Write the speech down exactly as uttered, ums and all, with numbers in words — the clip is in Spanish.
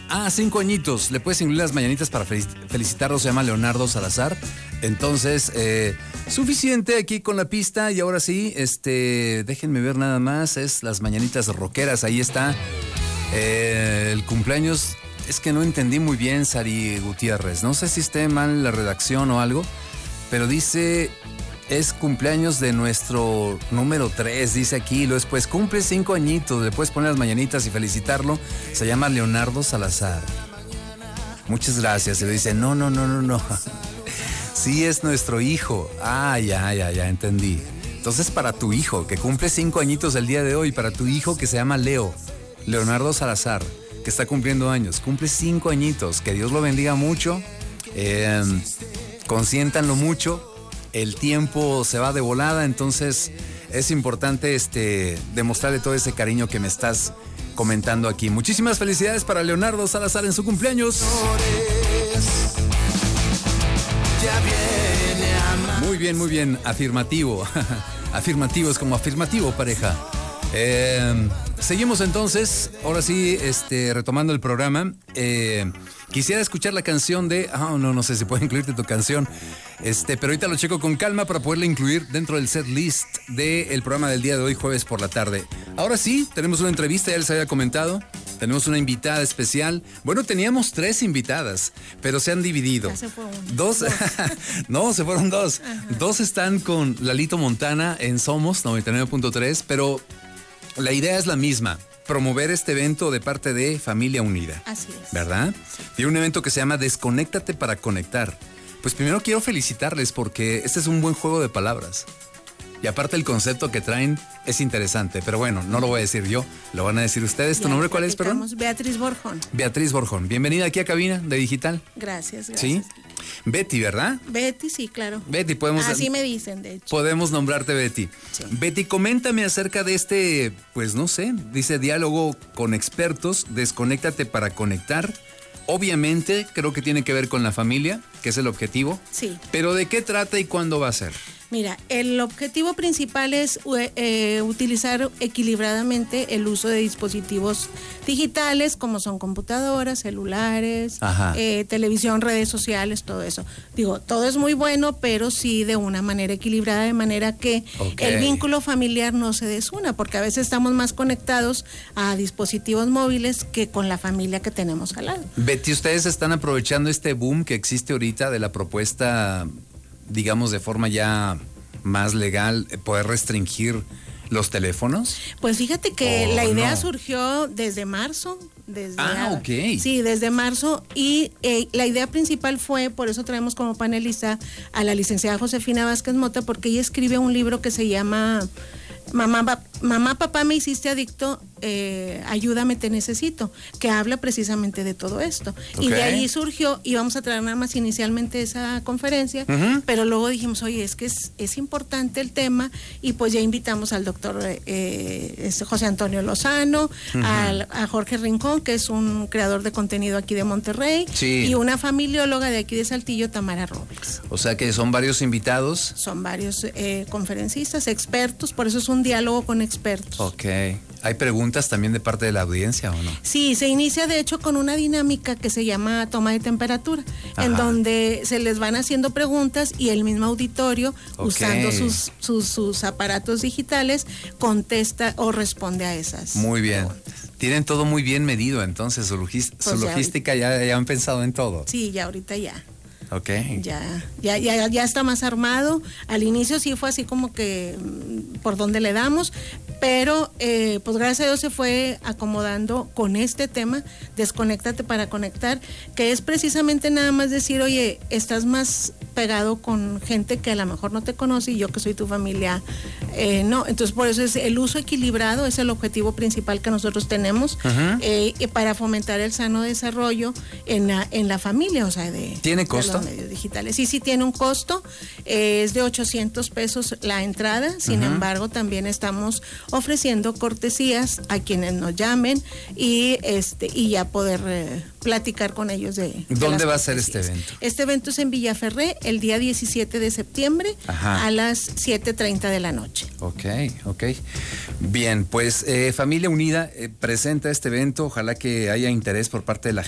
Ah, cinco añitos. Le puedes incluir las mañanitas para felicitarlo. Se llama Leonardo Salazar. Entonces, eh, suficiente aquí con la pista. Y ahora sí, este, déjenme ver nada más. Es las mañanitas rockeras. Ahí está. Eh, el cumpleaños. Es que no entendí muy bien, Sari Gutiérrez. No sé si esté mal la redacción o algo. Pero dice... Es cumpleaños de nuestro número tres, dice aquí. Lo después cumple cinco añitos. Le puedes poner las mañanitas y felicitarlo. Se llama Leonardo Salazar. Muchas gracias. Y le dice, no, no, no, no, no. Sí, es nuestro hijo. Ah, ya, ya, ya, entendí. Entonces, para tu hijo, que cumple cinco añitos el día de hoy. Para tu hijo, que se llama Leo. Leonardo Salazar, que está cumpliendo años. Cumple cinco añitos. Que Dios lo bendiga mucho. Eh, consiéntanlo mucho. El tiempo se va de volada, entonces es importante este, demostrarle todo ese cariño que me estás comentando aquí. Muchísimas felicidades para Leonardo Salazar en su cumpleaños. Muy bien, muy bien, afirmativo. Afirmativo es como afirmativo, pareja. Eh, seguimos entonces, ahora sí, este, retomando el programa. Eh, quisiera escuchar la canción de... Ah, oh, no, no sé si puedo incluirte tu canción. Este, pero ahorita lo checo con calma para poderla incluir dentro del set list del programa del día de hoy, jueves por la tarde. Ahora sí, tenemos una entrevista, ya les había comentado. Tenemos una invitada especial. Bueno, teníamos tres invitadas, pero se han dividido. Ya se fue una. Dos. dos. No, se fueron dos. Ajá. Dos están con Lalito Montana en Somos noventa y nueve punto tres, pero la idea es la misma. Promover este evento de parte de Familia Unida. Así es. ¿Verdad? Y un evento que se llama Desconéctate para Conectar. Pues primero quiero felicitarles porque este es un buen juego de palabras. Y aparte el concepto que traen es interesante, pero bueno, no lo voy a decir yo, lo van a decir ustedes. ¿Tu ya nombre cuál es, perdón? Beatriz Borjón. Beatriz Borjón. Bienvenida aquí a Cabina de Digital. Gracias, gracias. ¿Sí? Betty, ¿verdad? Betty, sí, claro. Betty, podemos... Así me dicen, de hecho. Podemos nombrarte Betty. Sí. Betty, coméntame acerca de este, pues no sé, dice diálogo con expertos, Desconéctate para Conectar. Obviamente, creo que tiene que ver con la familia, que es el objetivo. Sí. Pero ¿de qué trata y cuándo va a ser? Mira, el objetivo principal es eh, utilizar equilibradamente el uso de dispositivos digitales como son computadoras, celulares, eh, televisión, redes sociales, todo eso. Digo, todo es muy bueno, pero sí de una manera equilibrada, de manera que okay. el vínculo familiar no se desuna, porque a veces estamos más conectados a dispositivos móviles que con la familia que tenemos al lado. Betty, ¿ustedes están aprovechando este boom que existe ahorita de la propuesta, digamos, de forma ya más legal, poder restringir los teléfonos? Pues fíjate que oh, la idea no. surgió desde marzo. Desde ah, a, ok. Sí, desde marzo, y eh, la idea principal fue, por eso traemos como panelista a la licenciada Josefina Vázquez Mota, porque ella escribe un libro que se llama... Mamá, mamá, papá, me hiciste adicto, eh, ayúdame, te necesito, que habla precisamente de todo esto. Okay. Y de ahí surgió, íbamos a traer nada más inicialmente esa conferencia, uh-huh. pero luego dijimos, oye, es que es, es importante el tema, y pues ya invitamos al doctor eh, José Antonio Lozano, uh-huh. al, a Jorge Rincón, que es un creador de contenido aquí de Monterrey, sí. y una familióloga de aquí de Saltillo, Tamara Robles. O sea que son varios invitados. Son varios eh, conferencistas, expertos, por eso es un un diálogo con expertos. Ok. ¿Hay preguntas también de parte de la audiencia o no? Sí, se inicia de hecho con una dinámica que se llama toma de temperatura, ajá. en donde se les van haciendo preguntas y el mismo auditorio, okay. usando sus, sus, sus aparatos digitales, contesta o responde a esas Muy bien. preguntas. Tienen todo muy bien medido, entonces su, logis- pues su ya logística ya, ya han pensado en todo. Sí, ya ahorita ya. Okay. Ya, ya, ya, ya está más armado. Al inicio sí fue así como que por donde le damos, pero eh, pues gracias a Dios se fue acomodando con este tema, Desconéctate para Conectar, que es precisamente nada más decir, oye, estás más pegado con gente que a lo mejor no te conoce y yo que soy tu familia, eh, no, entonces por eso es el uso equilibrado, es el objetivo principal que nosotros tenemos, uh-huh. eh, para fomentar el sano desarrollo en la, en la familia, o sea, de... ¿Tiene costo? Medios digitales. Sí, sí tiene un costo, eh, es de ochocientos pesos la entrada, sin uh-huh. embargo también estamos ofreciendo cortesías a quienes nos llamen y este y ya poder eh, platicar con ellos de, de ¿Dónde va a ser este evento? Este evento es en Villaferré el día diecisiete de septiembre Ajá. a las siete treinta de la noche. Ok, ok. Bien, pues eh, Familia Unida eh, presenta este evento, ojalá que haya interés por parte de la